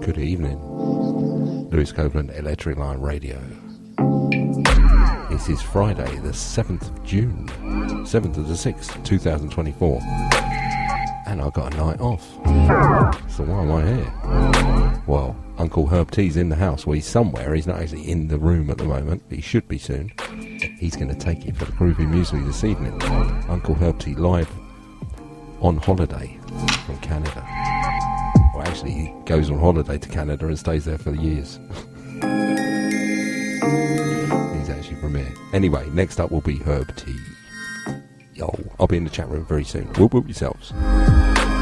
Good evening. Lewis Copeland, Electric Line Radio. This is Friday, the 7th of June, 7th of the 6th, 2024. And I got a night off. So why am I here? Well, Uncle Herb T's in the house. Well, he's somewhere. He's not actually in the room at the moment, but he should be soon. He's going to take you for the groovy music this evening. Uncle Herb T live on holiday from Canada. Well, actually, he goes on holiday to Canada and stays there for years. He's actually from here. Anyway, next up will be Herb T. Yo, I'll be in the chat room very soon. Whoop whoop yourselves.